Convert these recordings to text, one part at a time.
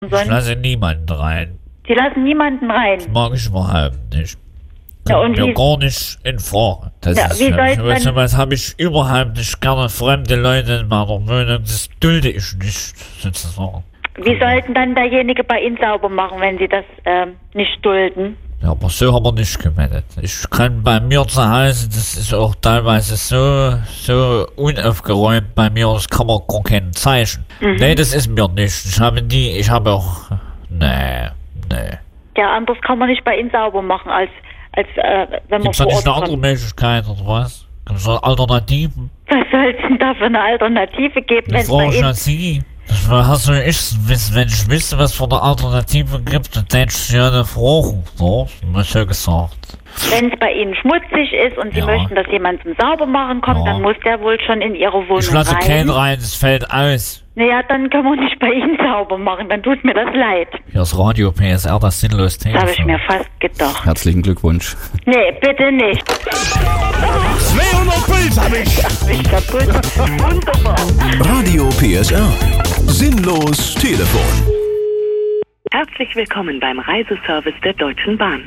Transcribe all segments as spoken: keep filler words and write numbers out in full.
Ich lasse niemanden rein. Sie lassen niemanden rein? Das mag ich überhaupt nicht. Ja, und Kommt wie, mir gar nicht in Frage. Das ja, ist wie für mich, soll weißt du man, was, habe ich überhaupt nicht gerne fremde Leute in meiner Wohnung. Das dulde ich nicht, sozusagen. wie sollten dann derjenige bei Ihnen sauber machen, wenn Sie das ähm, nicht dulden? Ja, aber so haben wir nicht gemeldet. Ich kann bei mir zu Hause, das ist auch teilweise so, so unaufgeräumt bei mir, das kann man gar kein Zeichen. Mhm. Nee, das ist mir nicht. Ich habe nie, ich habe auch, nee, nee. Ja, anders kann man nicht bei Ihnen sauber machen, als, als äh, wenn man Gibt's da vor nicht Ort eine andere kommt. Möglichkeit oder was? Gibt's da Alternativen? Was soll es denn da für eine Alternative geben, wenn Das es bei frage ich Ihnen... an Sie. Das hast du ich wissen, wenn ich wüsste, was für eine Alternative gibt, dann hätte ich ja eine Frage, so, was so gesagt. Wenn es bei Ihnen schmutzig ist und Sie Ja. möchten, dass jemand zum Saubermachen kommt, Ja. dann muss der wohl schon in Ihre Wohnung Ich lasse rein. keinen rein, das fällt aus. Naja, dann können wir nicht bei Ihnen sauber machen, dann tut mir das leid. Hier ist Radio P S R, das sinnlos Das habe ich Telefon. mir fast gedacht. Herzlichen Glückwunsch. Nee, bitte nicht. zweihundert Puls hab ich. Ich kaputt. Wunderbar. Radio P S R. Sinnlos Telefon. Herzlich willkommen beim Reiseservice der Deutschen Bahn.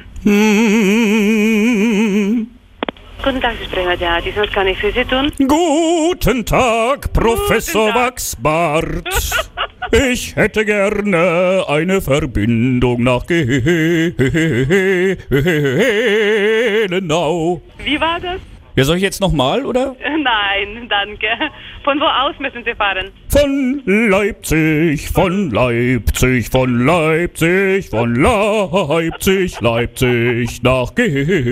Guten Tag, Sie sprechen mit der Hadis. Was kann ich für Sie tun? Guten Tag, Professor Guten Tag. Wachsbart. Ich hätte gerne eine Verbindung nach Gelenau. Wie war das? Ja, soll ich jetzt nochmal, oder? Nein, danke. Von wo aus müssen Sie fahren? Von Leipzig, von Leipzig, von Leipzig, von Leipzig, Leipzig nach Gelenau.